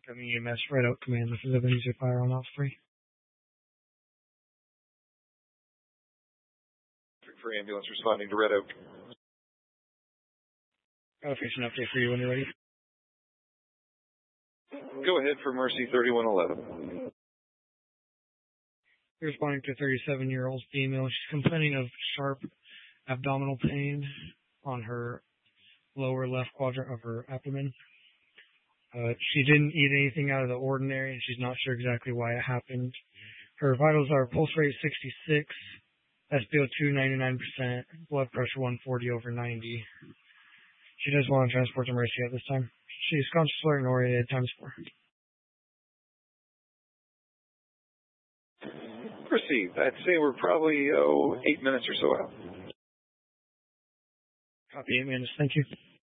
Coming EMS, Red Oak Command, this is Ebenezer Fire on Osprey. For ambulance responding to Red Oak. Got a patient update for you when you're ready. Go ahead for Mercy 3111. You're responding to a 37-year-old female. She's complaining of sharp abdominal pain on her lower left quadrant of her abdomen. She didn't eat anything out of the ordinary, and she's not sure exactly why it happened. Her vitals are pulse rate 66, SpO2 99%, blood pressure 140/90. She does want to transport to Mercy at this time. She's conscious, alert, and oriented, times 4. Proceed. I'd say we're probably 8 minutes or so out. Copy, 8 minutes. Thank you.